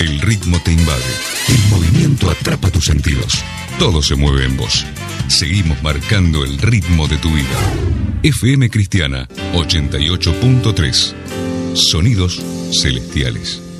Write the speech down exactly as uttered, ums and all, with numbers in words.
El ritmo te invade. El movimiento atrapa tus sentidos. Todo se mueve en vos. Seguimos marcando el ritmo de tu vida. F M Cristiana ochenta y ocho punto tres. Sonidos celestiales.